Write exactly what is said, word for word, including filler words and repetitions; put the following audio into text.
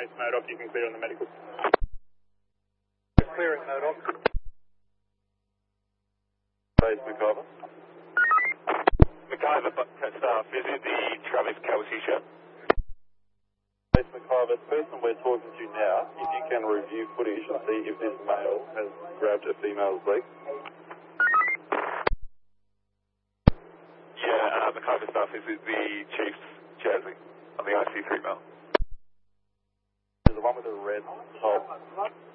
Base Murdoch, you can clear on the medical. Clearing Murdoch. Base McIver. McIver, staff, is it the Travis Kelsey show? Base McIver, the person we're talking to now, if you can review footage and see if this male has grabbed a female's leg. Yeah, uh, McIver staff, is it the Chief's jersey on the I C three mail? There's the one with the red top.